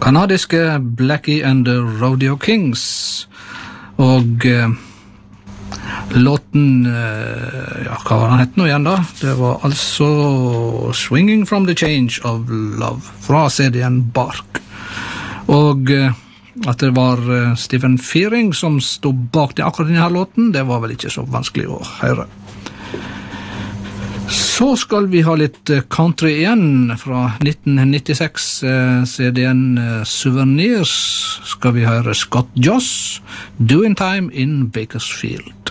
kanadiske Blackie and the Rodeo Kings, og låten, hva var den hett nå igjen da? Det var altså Swinging from the Change of Love, fra CD-en Bark. Og at det var Stephen Fearing som stod bak akkurat denne låten, det var vel ikke så vanskelig å høre. Så skal vi ha litt country igjen fra 1996, CD-en Souvenirs. Skal vi høre Scott Joss, Doing Time in Bakersfield.